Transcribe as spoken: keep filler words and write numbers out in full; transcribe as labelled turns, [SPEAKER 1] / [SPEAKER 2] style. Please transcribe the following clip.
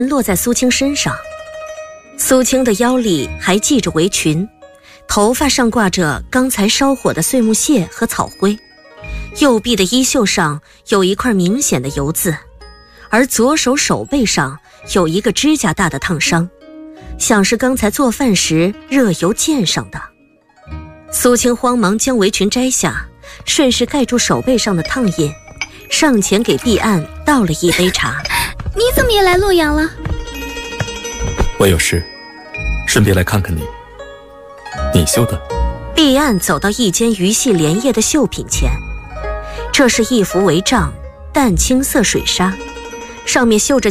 [SPEAKER 1] 落在苏青身上。苏青的腰里还系着围裙，头发上挂着刚才烧火的碎木屑和草灰，右臂的衣袖上有一块明显的油渍，而左手手背上有一个指甲大的烫伤，像是刚才做饭时热油溅上的。苏青慌忙将围裙摘下，顺势盖住手背上的烫印，上前给毕岸倒了一杯茶。
[SPEAKER 2] 你怎么也来洛阳了？
[SPEAKER 3] 我有事，顺便来看看你。你绣的？
[SPEAKER 1] 毕岸走到一间鱼细莲叶的绣品前，这是一幅帷帐，淡青色水纱，上面绣着